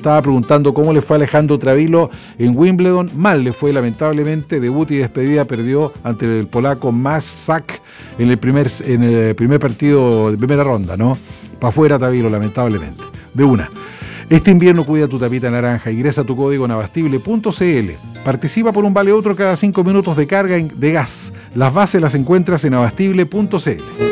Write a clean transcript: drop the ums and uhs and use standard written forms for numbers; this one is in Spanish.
estaba preguntando cómo le fue a Alejandro Travilo en Wimbledon. Mal le fue, lamentablemente. Debut y despedida, perdió ante el polaco Masak en el primer partido de primera ronda, ¿no? Para afuera Travilo, lamentablemente. De una. Este invierno cuida tu tapita naranja. Ingresa tu código en abastible.cl. Participa por un vale otro cada 5 minutos de carga de gas. Las bases las encuentras en abastible.cl.